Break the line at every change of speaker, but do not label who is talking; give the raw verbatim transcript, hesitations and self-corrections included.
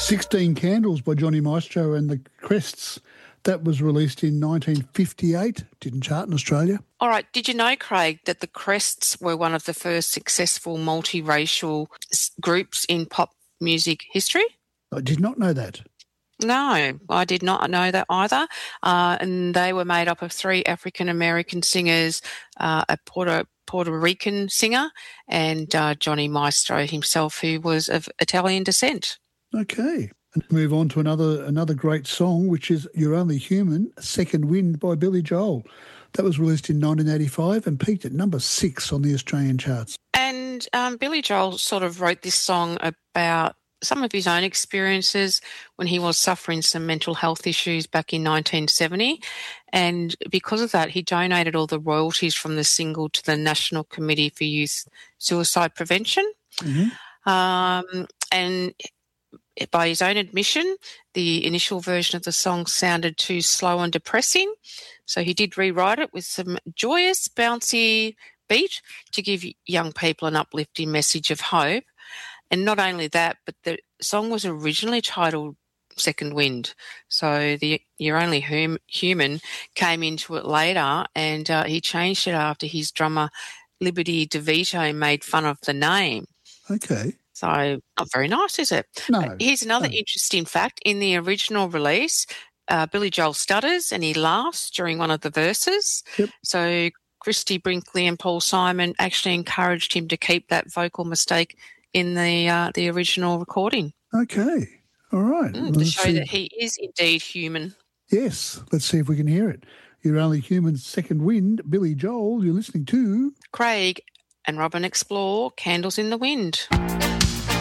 sixteen Candles by Johnny Maestro and the Crests. That was released in nineteen fifty-eight. Didn't chart in Australia.
All right. Did you know, Craig, that the Crests were one of the first successful multiracial s- groups in pop music history?
I did not know that.
No, I did not know that either. Uh, and they were made up of three African-American singers, uh, a Puerto, Puerto Rican singer, and uh, Johnny Maestro himself, who was of Italian descent.
Okay. And move on to another another great song, which is You're Only Human, Second Wind by Billy Joel. That was released in nineteen eighty-five and peaked at number six on the Australian charts.
And um, Billy Joel sort of wrote this song about some of his own experiences when he was suffering some mental health issues back in nineteen seventy. And because of that, he donated all the royalties from the single to the National Committee for Youth Suicide Prevention. Mm-hmm. Um, and by his own admission, the initial version of the song sounded too slow and depressing. So he did rewrite it with some joyous, bouncy beat to give young people an uplifting message of hope. And not only that, but the song was originally titled Second Wind. So the You're Only hum, Human came into it later, and uh, he changed it after his drummer Liberty DeVito made fun of the name.
Okay.
So not very nice, is it?
No.
Here's another
no.
interesting fact. In the original release, uh, Billy Joel stutters and he laughs during one of the verses.
Yep.
So Christy Brinkley and Paul Simon actually encouraged him to keep that vocal mistake in the uh, the original recording.
Okay. All right.
Mm, to show see. that he is indeed human.
Yes. Let's see if we can hear it. You're Only Human, Second Wind, Billy Joel. You're listening to
Craig and Robin explore Candles in the Wind.